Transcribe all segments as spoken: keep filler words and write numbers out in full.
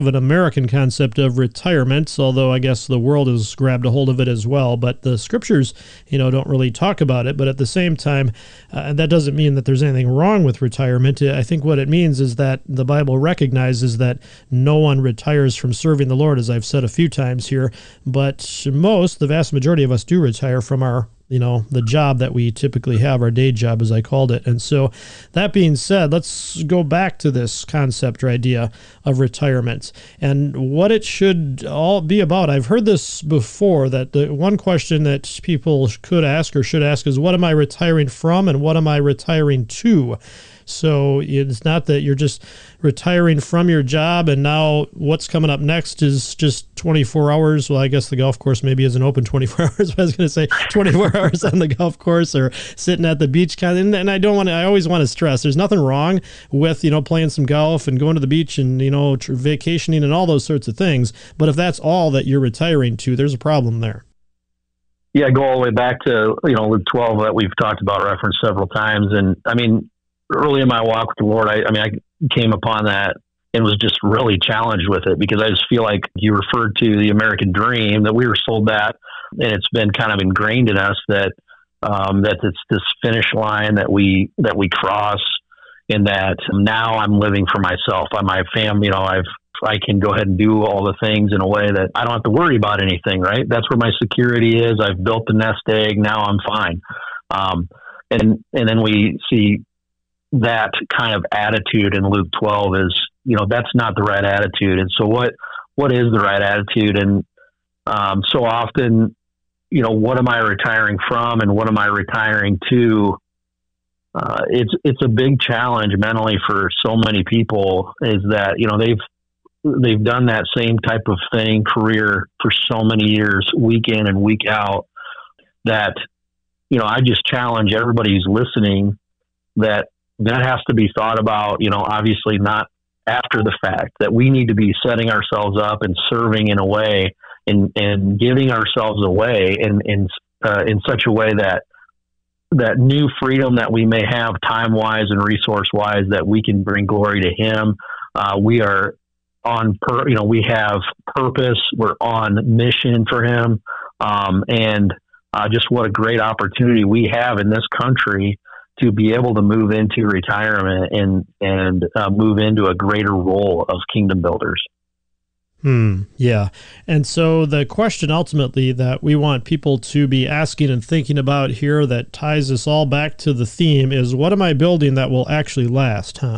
of an American concept of retirement, although I guess the world has grabbed a hold of it as well. But the scriptures, you know, don't really talk about it. But at the same time, uh, that doesn't mean that there's anything wrong with retirement. I think what it means is that the Bible recognizes that no one retires from serving the Lord, as I've said a few times here. But most, the vast majority of us do retire from our you know, the job that we typically have, our day job, as I called it. And so that being said, let's go back to this concept or idea of retirement and what it should all be about. I've heard this before, that the one question that people could ask or should ask is, what am I retiring from and what am I retiring to? So it's not that you're just retiring from your job and now what's coming up next is just twenty-four hours. Well, I guess the golf course maybe isn't open twenty-four hours, but I was going to say twenty-four hours on the golf course or sitting at the beach. Kind of, and, and I don't want to, I always want to stress, there's nothing wrong with, you know, playing some golf and going to the beach and, you know, tr- vacationing and all those sorts of things. But if that's all that you're retiring to, there's a problem there. Yeah, go all the way back to, you know, Luke twelve that we've talked about, referenced several times. And I mean, early in my walk with the Lord, I, I mean, I came upon that and was just really challenged with it, because I just feel like you referred to the American dream, that we were sold that, and it's been kind of ingrained in us that um, that it's this finish line that we that we cross, and that now I'm living for myself. I'm my family. You know, I've I can go ahead and do all the things in a way that I don't have to worry about anything. Right? That's where my security is. I've built the nest egg. Now I'm fine. Um, and and then we see that kind of attitude in Luke twelve is, you know, that's not the right attitude. And so what, what is the right attitude? And um, so often, you know, what am I retiring from and what am I retiring to? Uh, it's, it's a big challenge mentally for so many people, is that, you know, they've, they've done that same type of thing, career, for so many years, week in and week out, that, you know, I just challenge everybody who's listening that that has to be thought about, you know, obviously not after the fact, that we need to be setting ourselves up and serving in a way and, and giving ourselves away in, in, uh, in such a way that that new freedom that we may have time wise and resource wise, that we can bring glory to Him. Uh, we are on, per, you know, we have purpose. We're on mission for Him. Um, and uh, just what a great opportunity we have in this country to be able to move into retirement and, and uh, move into a greater role of kingdom builders. Hmm. Yeah. And so the question ultimately that we want people to be asking and thinking about here, that ties us all back to the theme, is, what am I building that will actually last? Huh?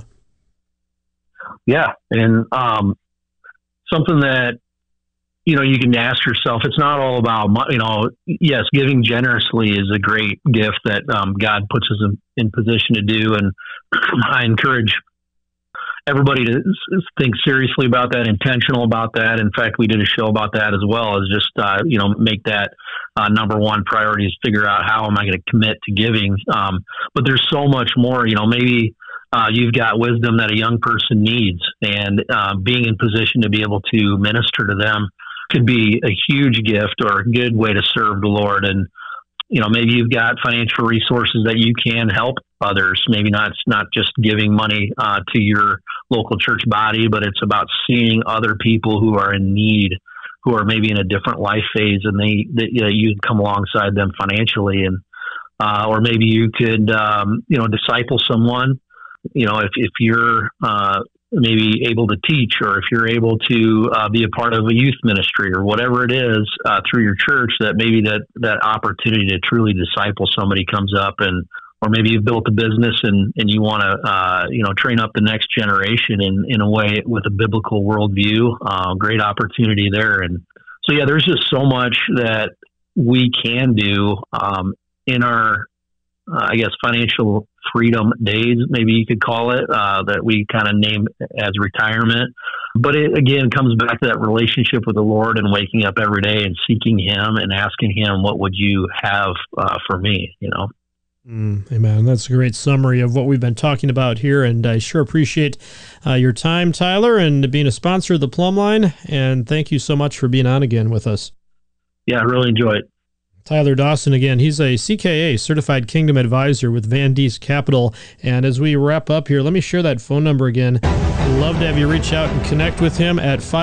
Yeah. And um, something that, you know, you can ask yourself, it's not all about, you know, yes, giving generously is a great gift that um, God puts us in, in position to do. And I encourage everybody to think seriously about that, intentional about that. In fact, we did a show about that as well, as just, uh, you know, make that uh, number one priority, is figure out how am I going to commit to giving. Um, but there's so much more, you know, maybe uh, you've got wisdom that a young person needs, and uh, being in position to be able to minister to them could be a huge gift or a good way to serve the Lord. And, you know, maybe you've got financial resources that you can help others. Maybe not, it's not just giving money uh, to your local church body, but it's about seeing other people who are in need, who are maybe in a different life phase, and they, that you know, you'd come alongside them financially. And, uh, or maybe you could, um, you know, disciple someone, you know, if, if you're, uh, maybe able to teach, or if you're able to uh, be a part of a youth ministry, or whatever it is uh, through your church, that maybe that, that opportunity to truly disciple somebody comes up. And, or maybe you've built a business and, and you want to, uh, you know, train up the next generation in, in a way with a biblical worldview. Uh, great opportunity there. And so, yeah, there's just so much that we can do um, in our, uh, I guess, financial freedom days, maybe you could call it, uh, that we kind of name as retirement. But it, again, comes back to that relationship with the Lord and waking up every day and seeking Him and asking Him, what would you have uh, for me, you know? Mm, amen. That's a great summary of what we've been talking about here. And I sure appreciate uh, your time, Tyler, and being a sponsor of the Plumb Line. And thank you so much for being on again with us. Yeah, I really enjoy it. Tyler Dawson again. He's a C K A, Certified Kingdom Advisor with Van Dees Capital. And as we wrap up here, let me share that phone number again. I'd love to have you reach out and connect with him at five